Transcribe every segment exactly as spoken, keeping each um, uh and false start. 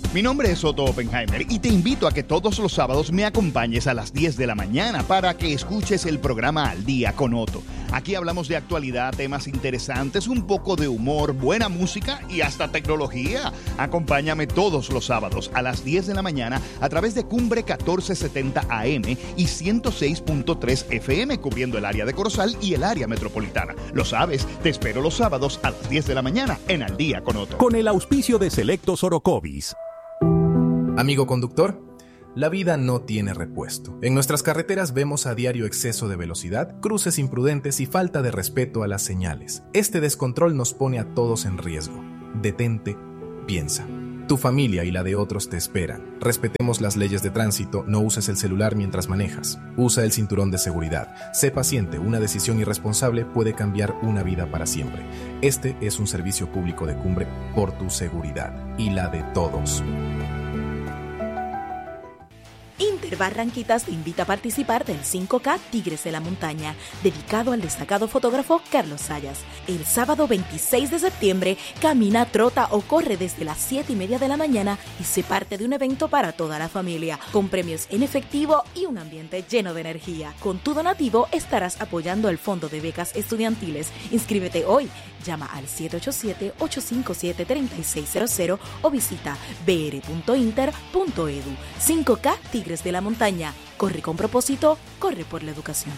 Mi nombre es Otto Oppenheimer y te invito a que todos los sábados me acompañes a las diez de la mañana para que escuches el programa Al Día con Otto. Aquí hablamos de actualidad, temas interesantes, un poco de humor, buena música y hasta tecnología. Acompáñame todos los sábados a las diez de la mañana a través de Cumbre catorce setenta A M y ciento seis punto tres F M, cubriendo el área de Corozal y el área metropolitana. Lo sabes, te espero los sábados a las diez de la mañana en Al Día con Otto. Con el auspicio de Selectos Orocovis. Amigo conductor, la vida no tiene repuesto. En nuestras carreteras vemos a diario exceso de velocidad, cruces imprudentes y falta de respeto a las señales. Este descontrol nos pone a todos en riesgo. Detente, piensa. Tu familia y la de otros te esperan. Respetemos las leyes de tránsito, no uses el celular mientras manejas. Usa el cinturón de seguridad. Sé paciente, una decisión irresponsable puede cambiar una vida para siempre. Este es un servicio público de Cumbre por tu seguridad y la de todos. Inter Barranquitas te invita a participar del cinco K Tigres de la Montaña, dedicado al destacado fotógrafo Carlos Sayas. El sábado veintiséis de septiembre, camina, trota o corre desde las siete y media de la mañana y se parte de un evento para toda la familia, con premios en efectivo y un ambiente lleno de energía. Con tu donativo estarás apoyando el Fondo de Becas Estudiantiles. Inscríbete hoy. Llama al siete ocho siete, ocho cinco siete, tres seis cero cero o visita b r punto inter punto e d u. cinco K Tigres de la Montaña. Corre con propósito, corre por la educación.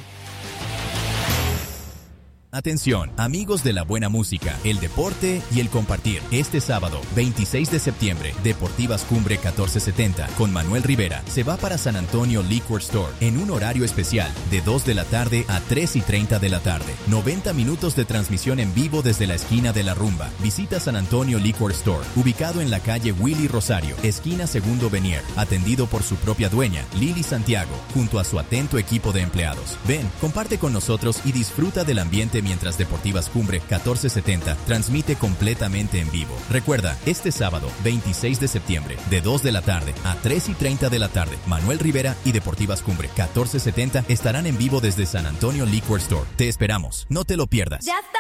Atención, amigos de la buena música, el deporte y el compartir. Este sábado, veintiséis de septiembre, Deportivas Cumbre catorce setenta con Manuel Rivera se va para San Antonio Liquor Store en un horario especial de dos de la tarde a tres y treinta de la tarde. noventa minutos de transmisión en vivo desde la esquina de la rumba. Visita San Antonio Liquor Store, ubicado en la calle Willy Rosario, esquina Segundo Benier, atendido por su propia dueña, Lili Santiago, junto a su atento equipo de empleados. Ven, comparte con nosotros y disfruta del ambiente mientras Deportivas Cumbre catorce setenta transmite completamente en vivo. Recuerda, este sábado, veintiséis de septiembre, de dos de la tarde a tres y treinta de la tarde, Manuel Rivera y Deportivas Cumbre catorce setenta estarán en vivo desde San Antonio Liquor Store. Te esperamos, no te lo pierdas. Ya está